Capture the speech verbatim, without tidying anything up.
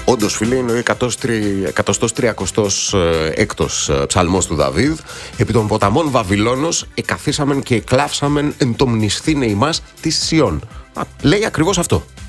Όντως, φίλε, είναι ο εκατοστός τριακοστός έκτος ψαλμός του Δαβίδ. Επί των ποταμών Βαβυλώνος εκαθίσαμεν και εκλάψαμεν εν το μνησθήνε ημάς της Σιών. Α, λέει ακριβώς αυτό.